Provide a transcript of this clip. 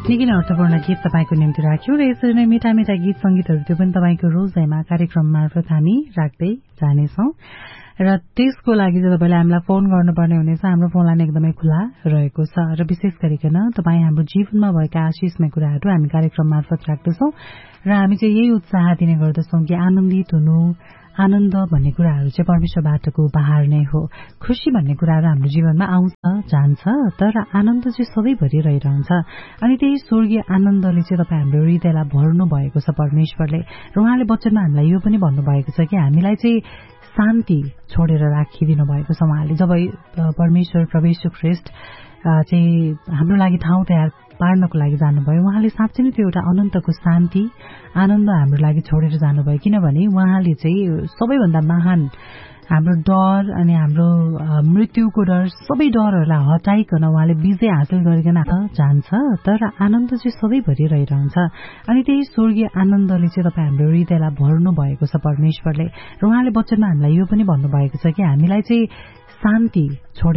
निकै नै अर्थपूर्ण गीत तपाईँको निम्ति राख्यो र यसरी नै मिठा मिठा गीत संगीतहरू त्यो पनि तपाईँको रोजाइमा कार्यक्रम मार्फत हामी राख्दै जानेछौँ र त्यसको लागि चाहिँ तपाईँले हामीलाई फोन गर्नुपर्ने हुनेछ। हाम्रो फोन लाइन एकदमै खुला रहेको छ र विशेष गरिकन तपाईँ हाम्रो जीवनमा भएका आशिषमय कुराहरू हामी कार्यक्रम मार्फत राख्दछौँ र हामी चाहिँ यही उत्साह दिने गर्दछौँ कि आनन्दित हुनु, आनन्द भन्ने कुराहरू चाहिँ परमेश्वरबाटको उपहार नै हो। खुशी भन्ने कुराहरू हाम्रो जीवनमा आउँछ जान्छ, तर आनन्द चाहिँ सधैँभरि रहिरहन्छ अनि त्यही स्वर्गीय आनन्दले चाहिँ तपाईँ हाम्रो हृदयलाई भर्नु भएको छ परमेश्वरले। र उहाँले वचनमा हामीलाई यो पनि भन्नुभएको छ कि हामीलाई चाहिँ शान्ति छोडेर राखिदिनु भएको छ उहाँले। जब परमेश्वर प्रभु येशू ख्रीष्ट चाहिँ हाम्रो लागि ठाउँ तयार पार्नको लागि जानुभयो, उहाँले साँच्चै नै त्यो एउटा अनन्तको शान्ति आनन्द हाम्रो लागि छोडेर जानुभयो। किनभने उहाँले चाहिँ सबैभन्दा महान हाम्रो डर अनि हाम्रो मृत्युको डर सबै डरहरूलाई हटाइकन उहाँले विजय हासिल गरिकन जान्छ, तर आनन्द चाहिँ सधैँभरि रहिरहन्छ अनि त्यही स्वर्गीय आनन्दले चाहिँ तपाईँ हाम्रो हृदयलाई भर्नु भएको छ परमेश्वरले। र उहाँले वचनमा हामीलाई यो पनि भन्नुभएको छ कि हामीलाई चाहिँ शान्ति छोडेर